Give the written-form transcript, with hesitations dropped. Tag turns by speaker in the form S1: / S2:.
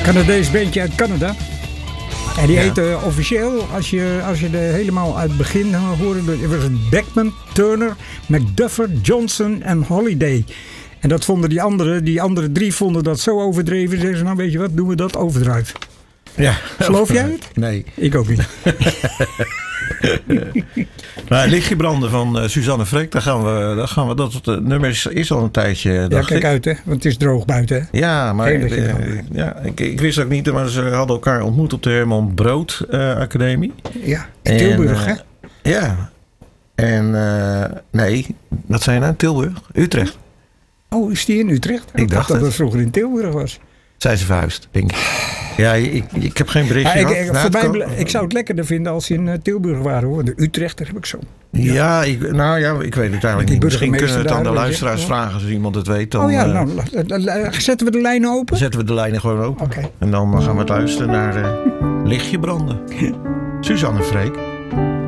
S1: Canadees bandje uit Canada. En die heette officieel, als je er helemaal uit het begin hoorde, het was Beckman, Turner, McDuffer, Johnson en Holiday. En dat vonden die andere 3 vonden dat zo overdreven. Zeggen ze, nou weet je wat, doen we dat overdrive.
S2: Ja.
S1: Geloof jij het?
S2: Nee.
S1: Ik ook niet.
S2: Maar Lichtje branden van Suzanne Freek, daar gaan we dat nummer is al een tijdje.
S1: Ja, kijk uit hè, want het is droog buiten hè.
S2: Ja, maar ik wist ook niet, maar ze hadden elkaar ontmoet op de Herman Brood Academie.
S1: Ja, in Tilburg hè?
S2: Ja. En nee, wat zei je nou? Tilburg? Utrecht.
S1: Oh, is die in Utrecht?
S2: Ik dacht
S1: dat het vroeger in Tilburg was.
S2: Zijn ze verhuisd, denk ik. Ja, ik heb geen berichtje gehad.
S1: Ik zou het lekkerder vinden als ze in Tilburg waren hoor. De Utrecht, daar heb ik zo.
S2: Ja, ik weet het eigenlijk niet. Misschien kunnen we het aan de luisteraars vragen als iemand het weet. Dan,
S1: zetten we de lijnen open?
S2: Zetten we de lijnen gewoon open.
S1: Okay.
S2: En dan gaan we luisteren naar Lichtje branden. Suzanne Freek.